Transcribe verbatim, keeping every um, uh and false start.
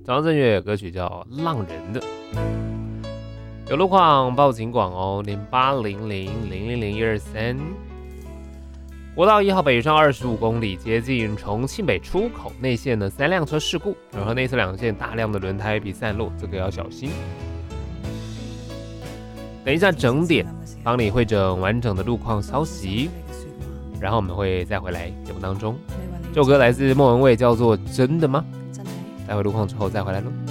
找到正确的歌曲叫《浪人的》。有路况报警广哦，零八零零零零零一二三。国道一号北上二十五公里，接近重庆北出口内线的三辆车事故，然后内侧两线大量的轮胎皮散落，这个要小心。等一下整点帮你汇整完整的路况消息，然后我们会再回来节目当中。这首歌来自莫文蔚，叫做《真的吗》。待会路况之后再回来喽。